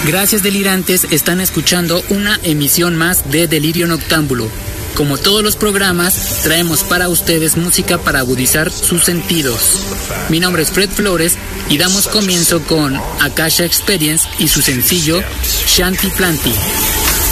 Gracias delirantes, están escuchando una emisión más de Delirio Noctámbulo. Como todos los programas, traemos para ustedes música para agudizar sus sentidos. Mi nombre es Fred Flores y damos comienzo con Akasha Experience y su sencillo Shanti Planti.